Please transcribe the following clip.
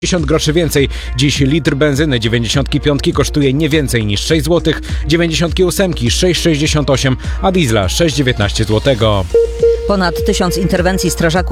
50 groszy więcej. Dziś litr benzyny 95 kosztuje nie więcej niż 6 zł, 98 6,68, a diesla 6,19 zł. Ponad 1000 interwencji strażaków